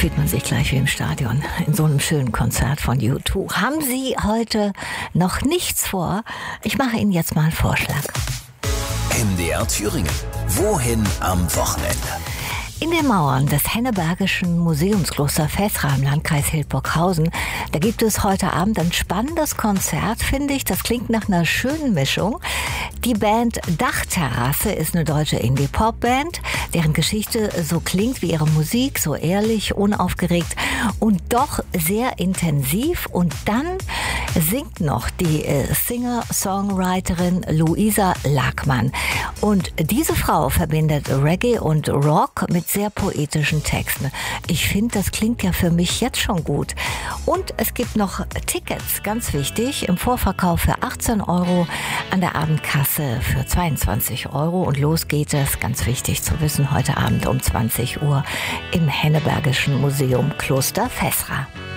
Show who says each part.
Speaker 1: fühlt man sich gleich wie im Stadion, in so einem schönen Konzert von U2. Haben Sie heute noch nichts vor? Ich mache Ihnen jetzt mal einen Vorschlag.
Speaker 2: MDR Thüringen. Wohin am Wochenende?
Speaker 1: In den Mauern des Hennebergischen Museumskloster Fäßra im Landkreis Hildburghausen, da gibt es heute Abend ein spannendes Konzert, finde ich. Das klingt nach einer schönen Mischung. Die Band Dachterrasse ist eine deutsche Indie-Pop-Band, deren Geschichte so klingt wie ihre Musik, so ehrlich, unaufgeregt und doch sehr intensiv. Und dann singt noch die Singer-Songwriterin Luisa Lackmann. Und diese Frau verbindet Reggae und Rock mit sehr poetischen Texten. Ich finde, das klingt ja für mich jetzt schon gut. Und es gibt noch Tickets, ganz wichtig, im Vorverkauf für 18 €, an der Abendkasse für 22 €. Und los geht es, ganz wichtig zu wissen, heute Abend um 20 Uhr im Hennebergischen Museum Kloster Fäßra.